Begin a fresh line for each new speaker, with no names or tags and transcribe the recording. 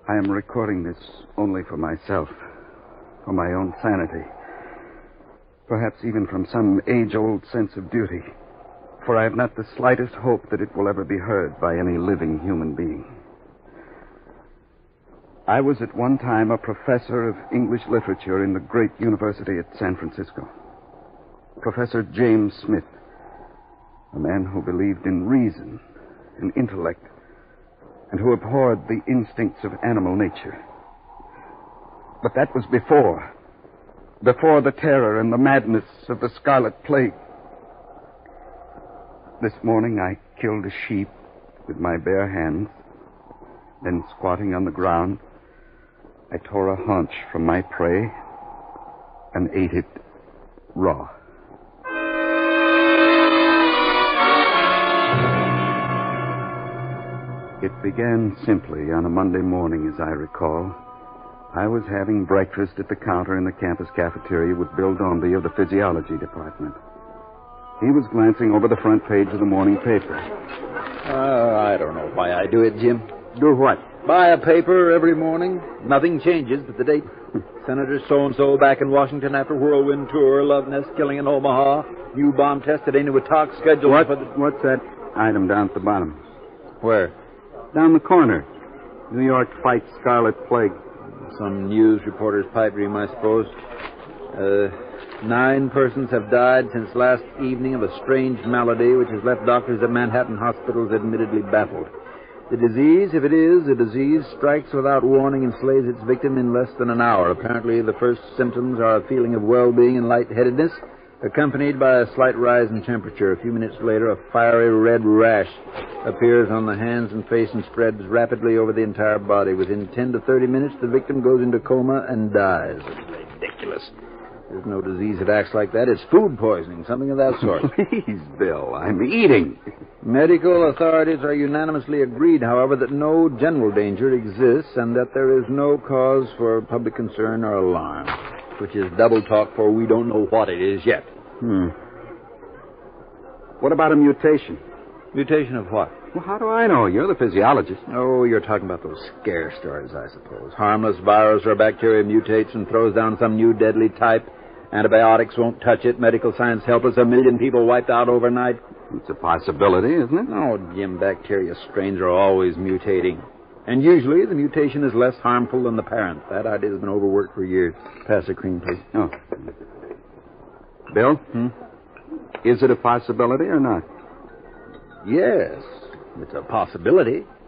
I am recording this only for myself, for my own sanity. Perhaps even from some age-old sense of duty. For I have not the slightest hope that it will ever be heard by any living human being. I was at one time a professor of English literature in the great university at San Francisco. Professor James Smith, a man who believed in reason and intellect, and who abhorred the instincts of animal nature. But that was before the terror and the madness of the Scarlet Plague. This morning I killed a sheep with my bare hands. Then, squatting on the ground, I tore a haunch from my prey and ate it raw. It began simply on a Monday morning, as I recall. I was having breakfast at the counter in the campus cafeteria with Bill Dombey of the physiology department. He was glancing over the front page of the morning paper.
I don't know why I do it, Jim.
Do what?
Buy a paper every morning. Nothing changes but the date. Senator so-and-so back in Washington after whirlwind tour. Love nest killing in Omaha. New bomb test at Inuit-Talk scheduled for the...
What's that item down at the bottom?
Where?
Down the corner. New York fights Scarlet Plague.
Some news reporter's pipe dream, I suppose. 9 persons have died since last evening of a strange malady which has left doctors at Manhattan hospitals admittedly baffled. The disease, if it is a disease, strikes without warning and slays its victim in less than an hour. Apparently, the first symptoms are a feeling of well-being and lightheadedness, accompanied by a slight rise in temperature. A few minutes later, a fiery red rash appears on the hands and face and spreads rapidly over the entire body. Within 10 to 30 minutes, the victim goes into coma and dies. It's ridiculous. There's no disease that acts like that. It's food poisoning, something of that sort.
Please, Bill, I'm eating.
Medical authorities are unanimously agreed, however, that no general danger exists and that there is no cause for public concern or alarm, which is double talk, for we don't know what it is yet.
What about a mutation?
Mutation of what?
Well, how do I know? You're the physiologist.
Oh, you're talking about those scare stories, I suppose. Harmless virus or bacteria mutates and throws down some new deadly type. Antibiotics won't touch it. Medical science helpless. 1 million people wiped out overnight.
It's a possibility, isn't it?
Oh, Jim, bacteria strains are always mutating. And usually the mutation is less harmful than the parent. That idea's been overworked for years. Pass the cream, please.
Oh. Bill? Is it a possibility or not?
Yes, it's a possibility.